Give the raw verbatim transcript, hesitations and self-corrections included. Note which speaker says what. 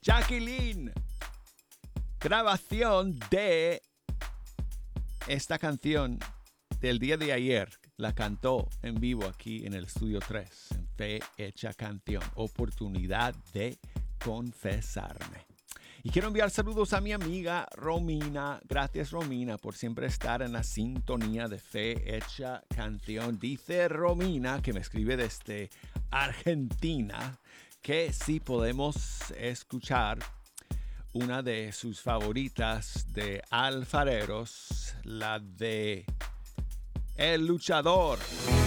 Speaker 1: Jacqueline. Grabación de esta canción del día de ayer. La cantó en vivo aquí en el Estudio tres. En Fe Hecha Canción. Oportunidad de confesarme. Y quiero enviar saludos a mi amiga Romina. Gracias, Romina, por siempre estar en la sintonía de Fe Hecha Canción. Dice Romina, que me escribe desde Argentina, que sí podemos escuchar una de sus favoritas de Alfareros, la de El Luchador.